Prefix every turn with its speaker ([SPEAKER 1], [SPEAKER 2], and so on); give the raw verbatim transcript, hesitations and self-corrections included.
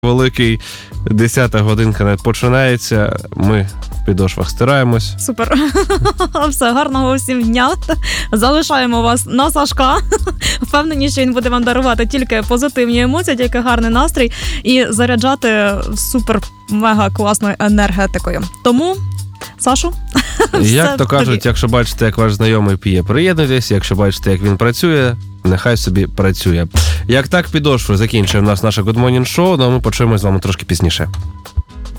[SPEAKER 1] Великий, десята годинка починається, ми в підошвах стираємось.
[SPEAKER 2] Супер. Все, гарного всім дня. Залишаємо вас на Сашка. Впевнені, що він буде вам дарувати тільки позитивні емоції, тільки гарний настрій і заряджати супер-мега класною енергетикою. Тому, Сашу,
[SPEAKER 1] як то кажуть, якщо бачите, як ваш знайомий п'є, приєднуйтесь, якщо бачите, як він працює, нехай собі працює. Як так, підошви закінчує в нас наше Good Morning Show, але ми почуємо з вами трошки пізніше.